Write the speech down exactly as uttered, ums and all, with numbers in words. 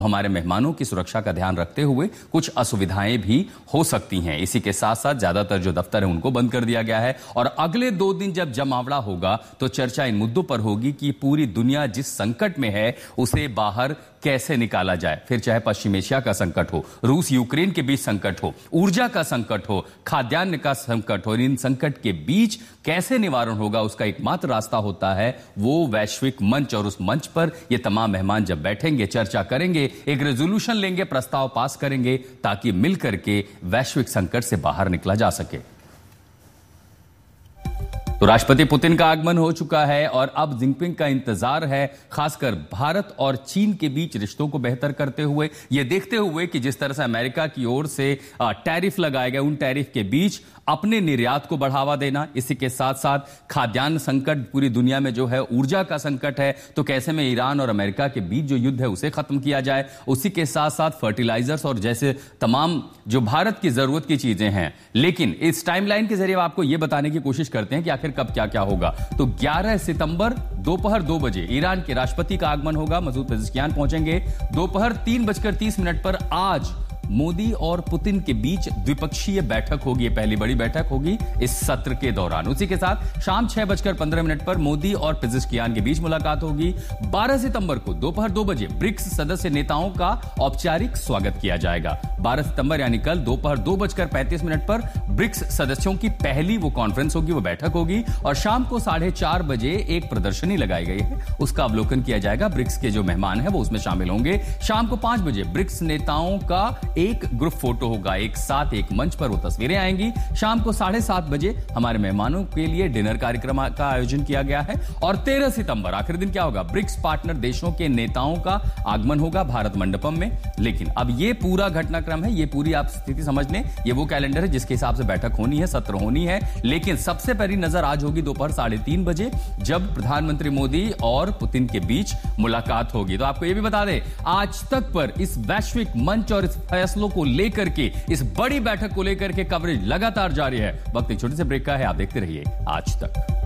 हमारे मेहमानों की सुरक्षा का ध्यान रखते हुए कुछ असुविधाएं भी हो सकती हैं। इसी के साथ साथ ज्यादातर जो दफ्तर है उनको बंद कर दिया गया है और अगले दो दिन जब जमावड़ा होगा तो चर्चा इन मुद्दों पर होगी कि पूरी दुनिया जिस संकट में है उसे बाहर कैसे निकाला जाए। फिर चाहे पश्चिम एशिया का संकट हो, रूस यूक्रेन के बीच संकट हो, ऊर्जा का संकट हो, खाद्यान्न का संकट हो, इन संकट के बीच कैसे निवारण होगा उसका एकमात्र रास्ता होता है वो वैश्विक मंच। और उस मंच पर ये तमाम मेहमान जब बैठेंगे, चर्चा करेंगे, एक रेजोल्यूशन लेंगे, प्रस्ताव पास करेंगे ताकि मिलकर के वैश्विक संकट से बाहर निकला जा सके। तो राष्ट्रपति पुतिन का आगमन हो चुका है और अब जिनपिंग का इंतजार है, खासकर भारत और चीन के बीच रिश्तों को बेहतर करते हुए, यह देखते हुए कि जिस तरह से अमेरिका की ओर से टैरिफ लगाए गए, उन टैरिफ के बीच अपने निर्यात को बढ़ावा देना। इसी के साथ साथ खाद्यान्न संकट पूरी दुनिया में जो है, ऊर्जा का संकट है, तो कैसे में ईरान और अमेरिका के बीच जो युद्ध है उसे खत्म किया जाए। उसी के साथ साथ फर्टिलाइजर्स और जैसे तमाम जो भारत की जरूरत की चीजें हैं। लेकिन इस टाइमलाइन के जरिए आपको यह बताने की कोशिश करते हैं कि आखिर कब क्या क्या होगा। तो ग्यारह सितंबर दोपहर दो बजे ईरान के राष्ट्रपति का आगमन होगा, मसूद पेजेश्कियान पहुंचेंगे। दोपहर तीन बजकर तीस मिनट पर आज मोदी और पुतिन के बीच द्विपक्षीय बैठक होगी, पहली बड़ी बैठक होगी इस सत्र के दौरान। उसी के साथ शाम छह बजकर पंद्रह मिनट पर मोदी और पेजेश्कियान के बीच मुलाकात होगी। बारह सितंबर को दोपहर दो बजे ब्रिक्स सदस्य नेताओं का औपचारिक स्वागत किया जाएगा। बारह सितंबर यानी कल दोपहर दो बजकर पैंतीस मिनट पर ब्रिक्स सदस्यों की पहली वो कॉन्फ्रेंस होगी, वो बैठक होगी और शाम को साढ़े चार बजे एक प्रदर्शनी लगाई गई है, उसका अवलोकन किया जाएगा। ब्रिक्स के जो मेहमान है वो उसमें शामिल होंगे। शाम को पांच बजे ब्रिक्स नेताओं का एक ग्रुप फोटो होगा, एक साथ एक मंच पर वो तस्वीरें आएंगी। शाम को साढ़े सात बजे हमारे मेहमानों के लिए डिनर कार्यक्रम का आयोजन किया गया है। और तेरह सितंबर आखिरी दिन क्या होगा, ब्रिक्स पार्टनर देशों के नेताओं का आगमन होगा भारत मंडपम में। लेकिन अब ये पूरा घटनाक्रम है, ये पूरी आप स्थिति समझ लें, ये वो कैलेंडर है जिसके हिसाब से बैठक होनी है, सत्र होनी है। लेकिन सबसे पहली नजर आज होगी दोपहर साढ़े तीन बजे जब प्रधानमंत्री मोदी और पुतिन के बीच मुलाकात होगी। तो आपको यह भी बता दें, आज तक पर इस वैश्विक मंच और इस फैसलों को लेकर के, इस बड़ी बैठक को लेकर के कवरेज लगातार जारी है। वक्त एक छोटे से ब्रेक का है, आप देखते रहिए आज तक।